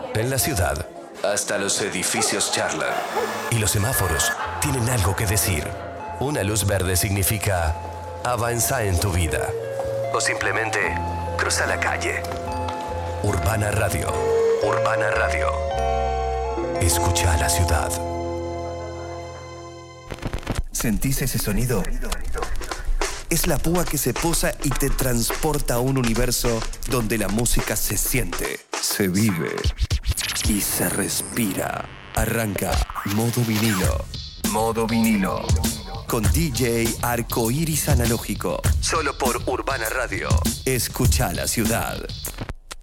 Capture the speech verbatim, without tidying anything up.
En la ciudad, hasta los edificios charlan. Y los semáforos tienen algo que decir. Una luz verde significa avanza en tu vida. O simplemente cruza la calle. Urbana Radio. Urbana Radio. Escucha la ciudad. ¿Sentís ese sonido? Es la púa que se posa y te transporta a un universo donde la música se siente, se vive y se respira. Arranca Modo Vinilo. Modo Vinilo. Con D J Arcoiris Analógico. Solo por Urbana Radio. Escucha la ciudad.